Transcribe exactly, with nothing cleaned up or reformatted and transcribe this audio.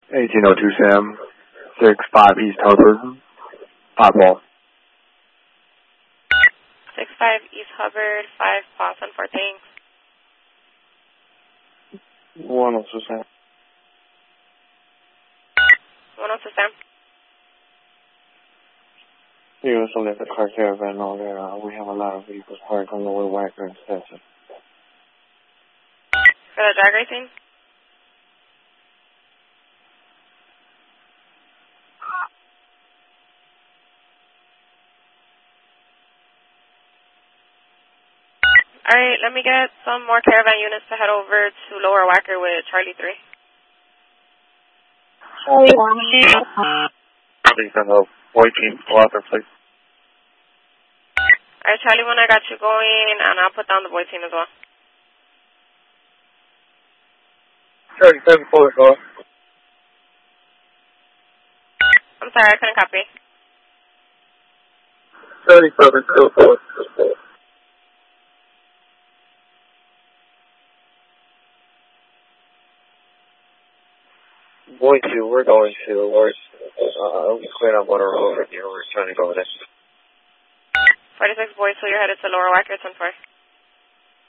eighteen oh two Sam, six five East Hubbard, five ball. six five East Hubbard, five pass on four, thanks. one oh two Sam. one oh two Sam. You also left the car caravan over there. Uh, we have a lot of vehicles parked on the way Wacker and Stetson. For the drag racing? Alright, let me get some more caravan units to head over to Lower Wacker with Charlie three. Please send the boy team go out there, please. Alright, Charlie one, I got you going, and I'll put down the boy team as well. thirty-seven four, go. I'm sorry, I couldn't copy. thirty-seven four. Boy two, we're going to, we're, uh, we cleared up on our road here, we're trying to go there. forty-six boys, so you're headed to Lower Wacker, ten four.